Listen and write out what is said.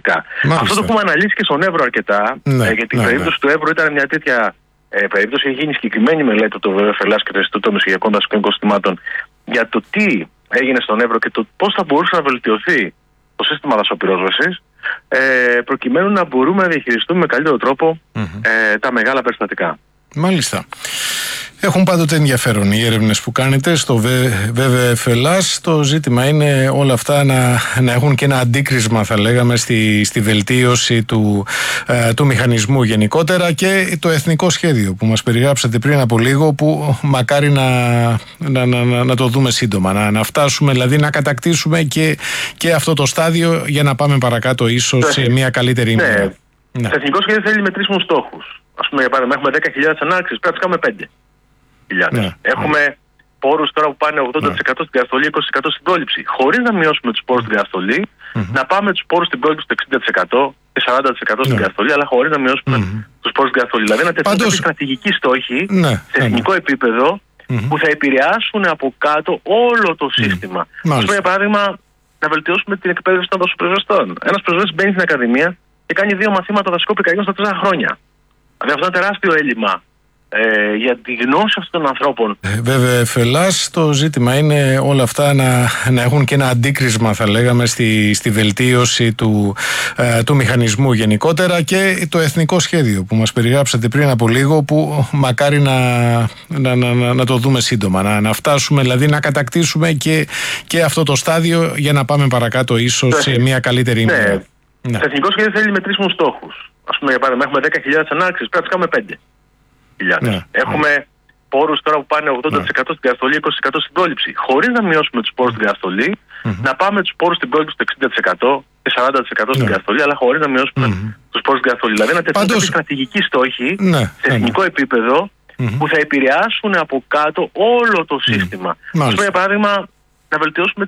περιστατικά. Αυτό το έχουμε αναλύσει και στον Εύρο αρκετά, γιατί η περίπτωση του Εύρου ήταν μια τέτοια περίπτωση. Έχει γίνει συγκεκριμένη μελέτη του ΒΒΕ και του Ινστιτούτου Μεσογειακών Δασικών Οικοσυστημάτων για το τι έγινε στον Εύρο και το πώς θα μπορούσε να βελτιωθεί το σύστημα δασοπυρόσβεσης, προκειμένου να μπορούμε να διαχειριστούμε με καλύτερο τρόπο τα μεγάλα περιστατικά. Μάλιστα. Έχουν πάντοτε ενδιαφέρον οι έρευνες που κάνετε στο ΒΒΕ. Το ζήτημα είναι όλα αυτά να έχουν και ένα αντίκρισμα, θα λέγαμε, στη βελτίωση του μηχανισμού γενικότερα, και το εθνικό σχέδιο που μας περιγράψατε πριν από λίγο, που μακάρι να το δούμε σύντομα, να φτάσουμε, δηλαδή να κατακτήσουμε και αυτό το στάδιο για να πάμε παρακάτω ίσως σε μια καλύτερη ημέρα. Το εθνικό σχέδιο θέλει μετρήσιμους στόχους. Ας πούμε, για παράδειγμα, έχουμε 10.000 ανάξεις, πρέπει να κάνουμε 5.000. Έχουμε πόρους τώρα που πάνε 80% στην διαστολή, 20% στην πρόληψη. Χωρίς να μειώσουμε τους πόρους στην διαστολή, να πάμε τους πόρους στην πρόληψη στο 60% και 40% στην διαστολή, αλλά χωρίς να μειώσουμε τους πόρους στην διαστολή. Δηλαδή, να τεθούν κάποιοι στρατηγικοί στόχοι σε εθνικό επίπεδο που θα επηρεάσουν από κάτω όλο το σύστημα. Ας πούμε, για παράδειγμα, να βελτιώσουμε την εκπαίδευση των δασοπυροσβεστών. Ένας πυροσβέστης μπαίνει στην ακαδημία και κάνει 2 μαθήματα δασικών πυρκαγιών στα 4 χρόνια. Δηλαδή, αυτό είναι τεράστιο έλλειμμα για τη γνώση αυτών των ανθρώπων. Βέβαια, το ζήτημα είναι όλα αυτά να έχουν και ένα αντίκρισμα, θα λέγαμε, στη βελτίωση του μηχανισμού γενικότερα, και το εθνικό σχέδιο που μας περιγράψατε πριν από λίγο, που μακάρι να το δούμε σύντομα, να φτάσουμε, δηλαδή να κατακτήσουμε και αυτό το στάδιο για να πάμε παρακάτω ίσως σε μια καλύτερη ημέρα. Το εθνικό σχέδιο θέλει μετρήσιμους στόχους. Ας πούμε, για παράδειγμα, έχουμε 10.000 ανάξεις, πρέπει να κάνουμε 5.000. Έχουμε πόρους τώρα που πάνε 80% στην διαστολή, 20% στην πρόληψη. Χωρίς να μειώσουμε τους πόρους στην διαστολή, να πάμε τους πόρους στην πρόληψη στο 60% και 40% στην διαστολή, αλλά χωρίς να μειώσουμε τους πόρους στην διαστολή. Δηλαδή, να τεθούν κάποιοι στρατηγικοί στόχοι σε εθνικό επίπεδο που θα επηρεάσουν από κάτω όλο το σύστημα. Ας πούμε, για παράδειγμα, να βελτιώσουμε